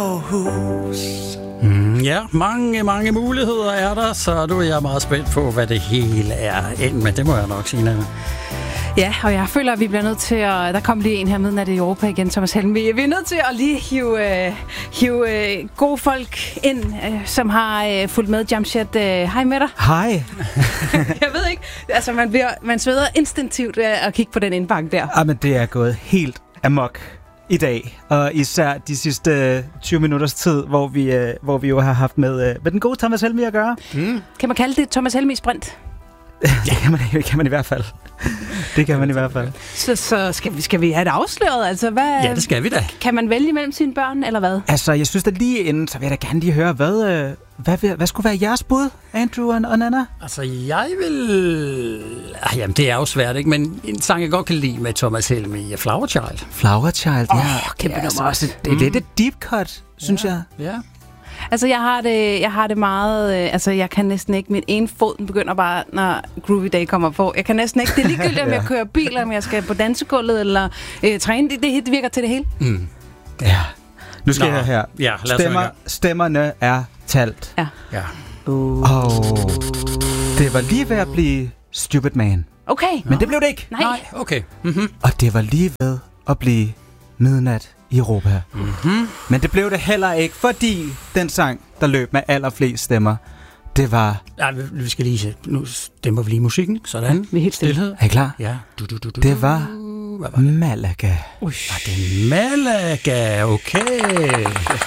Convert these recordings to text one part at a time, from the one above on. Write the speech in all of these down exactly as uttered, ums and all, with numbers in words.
Mm, ja, mange, mange muligheder er der, så nu er jeg meget spændt på, hvad det hele er ind med. Det må jeg nok sige, Nanna. Ja, og jeg føler, at vi bliver nødt til at... Der kom lige en her midnat i Europa igen, Thomas Helmig. Vi er nødt til at lige hive, uh, hive uh, gode folk ind, uh, som har uh, fulgt med Jamshed. Uh, hej med dig. Hej. Jeg ved ikke, altså man, bliver, man sveder instinktivt uh, at kigge på den indbakke der. Ja, men det er gået helt amok i dag, og især de sidste tyve minutters tid, hvor vi, uh, hvor vi jo har haft med, uh, med den gode Thomas Helmig at gøre. Mm. Kan man kalde det Thomas Helmig sprint? Det kan man, kan man i hvert fald. Det kan man i hvert fald. Så, så skal, vi, skal vi have det afsløret? Altså, hvad, ja, det skal vi da. Kan man vælge mellem sine børn, eller hvad? Altså, jeg synes da lige inden, så vil jeg da gerne lige høre, hvad, øh, hvad, hvad, hvad skulle være jeres bud, Andrew og, og Nanna? Altså, jeg vil... Ah, jamen, det er jo svært, ikke? Men en sang, jeg godt kan lide med Thomas Helmig, Flower Child. Flower Child, ja. Oh, kæmpe det er nummer også. Det er lidt et deep cut, synes ja. jeg. Ja. Altså, jeg har det, jeg har det meget... Øh, altså, jeg kan næsten ikke... Min ene fod, den begynder bare, når Groovy Day kommer på. Jeg kan næsten ikke... Det er ligegyldigt, om jeg kører bil, om jeg skal på dansegulvet, eller øh, træne. Det, det, det virker til det hele. Mm. Ja. Nu skal Nå. jeg her. Ja, lad os Stemmer, stemmerne er talt. Ja. Ja. Uh. Og det var lige ved at blive Stupid Man. Okay. Men det blev det ikke. Nej. Nej, okay. Mm-hmm. Og det var lige ved at blive midnat i Europa. Mm-hmm. Men det blev det heller ikke, fordi den sang, der løb med allerflest stemmer, det var... Ja, vi skal lige se. Nu stemmer vi lige musikken. Sådan. Ja, vi er helt stille. Stilhed. Er I klar? Ja. Du, du, du, du. Det var, Hvad var det? Malaga. Ush. Ah, det er Malaga. Okay.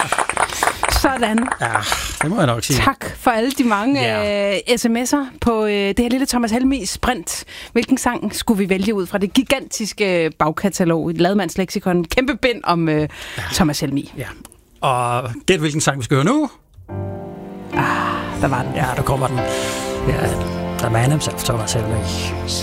Sådan. Ja, det må jeg nok sige. Tak for alle de mange Ja. øh, sms'er på øh, det her lille Thomas Helmig sprint. Hvilken sang skulle vi vælge ud fra det gigantiske bagkatalog, et ladmandsleksikon, kæmpe bind om øh, ja. Thomas Helmig. Ja. Og gæt, hvilken sang vi skal høre nu? Ah, der var den. Ja, der kommer den. Ja, The Man Himself, Thomas Helmig.